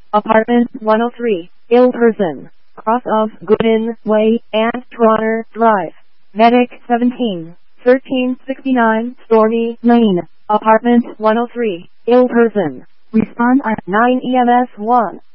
Apartment 103, ill person, cross of Gooden Way and Trotter Drive. Medic 17, 1369 Stormy Lane. Apartment 103, ill person. Respond at 9 EMS 1.